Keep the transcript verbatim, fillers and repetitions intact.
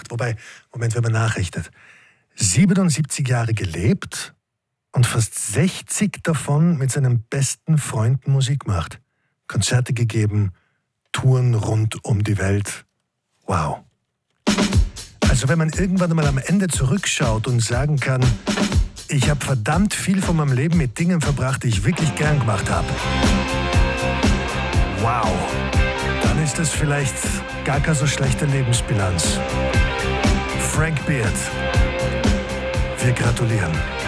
gemacht. Wobei, Moment, wenn man nachrichtet. siebenundsiebzig Jahre gelebt und fast sechzig davon mit seinen besten Freunden Musik macht. Konzerte gegeben, Touren rund um die Welt. Wow. Also wenn man irgendwann mal am Ende zurückschaut und sagen kann, ich habe verdammt viel von meinem Leben mit Dingen verbracht, die ich wirklich gern gemacht habe. Wow. Dann ist das vielleicht gar keine so schlechte Lebensbilanz. Frank Beard. Wir gratulieren.